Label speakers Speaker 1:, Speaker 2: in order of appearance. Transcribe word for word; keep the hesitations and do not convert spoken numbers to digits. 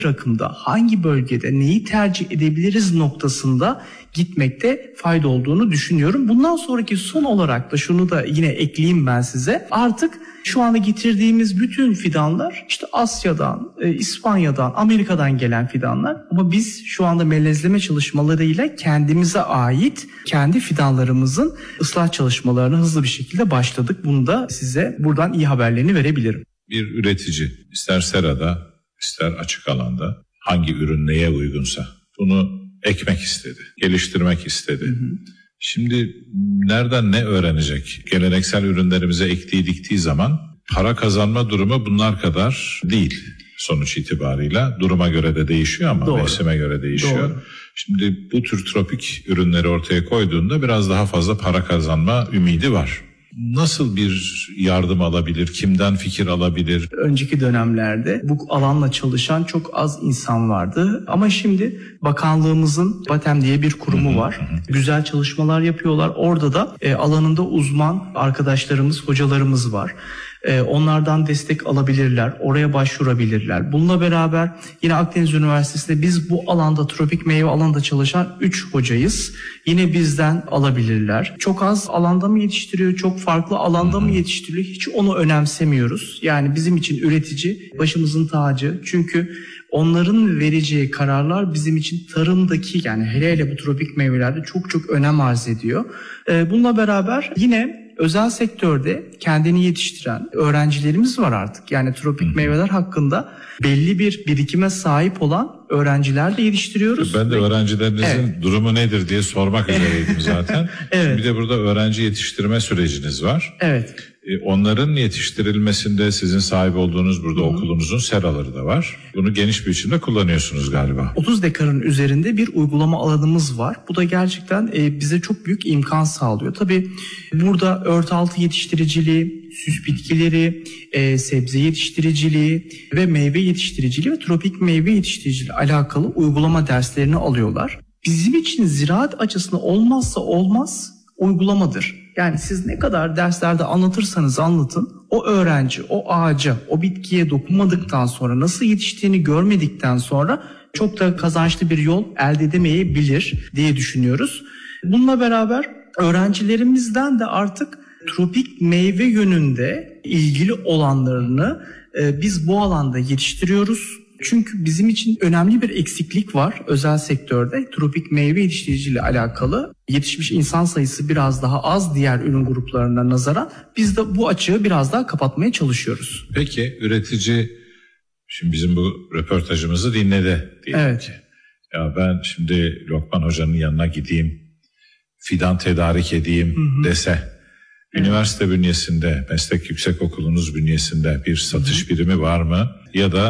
Speaker 1: rakımda, hangi bölgede neyi tercih edebiliriz noktasında gitmekte fayda olduğunu düşünüyorum. Bundan sonraki son olarak da şunu da yine ekleyeyim ben size. Artık şu anda getirdiğimiz bütün fidanlar işte Asya'dan, e, İspanya'dan, Amerika'dan gelen fidanlar. Ama biz şu anda melezleme çalışmalarıyla kendimize ait kendi fidanlarımızın ıslah çalışmalarına hızlı bir şekilde başladık. Bunu da size buradan iyi haberlerini verebilirim.
Speaker 2: Bir üretici ister serada ister açık alanda hangi ürün neye uygunsa bunu ekmek istedi, geliştirmek istedi. Hı hı. Şimdi nereden ne öğrenecek? Geleneksel ürünlerimize ektiği diktiği zaman para kazanma durumu bunlar kadar değil sonuç itibarıyla. Duruma göre de değişiyor ama Doğru. mevsime göre değişiyor. Doğru. Şimdi bu tür tropik ürünleri ortaya koyduğunda biraz daha fazla para kazanma ümidi var. Nasıl bir yardım alabilir? Kimden fikir alabilir?
Speaker 1: Önceki dönemlerde bu alanla çalışan çok az insan vardı. Ama şimdi bakanlığımızın BATEM diye bir kurumu var. Güzel çalışmalar yapıyorlar. Orada da e, alanında uzman arkadaşlarımız, hocalarımız var. E, onlardan destek alabilirler. Oraya başvurabilirler. Bununla beraber yine Akdeniz Üniversitesi'nde biz bu alanda, tropik meyve alanında çalışan üç hocayız. Yine bizden alabilirler. Çok az alanda mı yetiştiriyor, çok farklı alanda mı yetiştiriliyor, hiç onu önemsemiyoruz. Yani bizim için üretici başımızın tacı. Çünkü onların vereceği kararlar bizim için tarımdaki, yani hele hele bu tropik meyvelerde çok çok önem arz ediyor. Bununla beraber yine özel sektörde kendini yetiştiren öğrencilerimiz var artık. Yani tropik hmm. meyveler hakkında belli bir birikime sahip olan öğrenciler de yetiştiriyoruz.
Speaker 2: Ben de öğrencilerinizin evet. durumu nedir diye sormak üzereydim zaten. Evet. Bir de burada öğrenci yetiştirme süreciniz var.
Speaker 1: Evet.
Speaker 2: Onların yetiştirilmesinde sizin sahip olduğunuz burada Hı-hı. okulunuzun seraları da var. Bunu geniş bir biçimde kullanıyorsunuz galiba.
Speaker 1: otuz dekarın üzerinde bir uygulama alanımız var. Bu da gerçekten bize çok büyük imkan sağlıyor. Tabii burada ört altı yetiştiriciliği, süs bitkileri, e, sebze yetiştiriciliği ve meyve yetiştiriciliği ve tropik meyve yetiştiriciliği alakalı uygulama derslerini alıyorlar. Bizim için ziraat açısından olmazsa olmaz uygulamadır. Yani siz ne kadar derslerde anlatırsanız anlatın, o öğrenci o ağaca, o bitkiye dokunmadıktan sonra, nasıl yetiştiğini görmedikten sonra çok da kazançlı bir yol elde edemeyebilir diye düşünüyoruz. Bununla beraber öğrencilerimizden de artık tropik meyve yönünde ilgili olanlarını e, biz bu alanda yetiştiriyoruz. Çünkü bizim için önemli bir eksiklik var özel sektörde. Tropik meyve yetiştiriciliği alakalı yetişmiş insan sayısı biraz daha az diğer ürün gruplarına nazaran. Biz de bu açığı biraz daha kapatmaya çalışıyoruz.
Speaker 2: Peki üretici şimdi bizim bu röportajımızı dinledi diyelim
Speaker 1: evet.
Speaker 2: ki. Ya ben şimdi Lokman Hoca'nın yanına gideyim, fidan tedarik edeyim hı hı. dese. Üniversite bünyesinde, meslek yüksekokulunuz bünyesinde bir satış birimi var mı? Ya da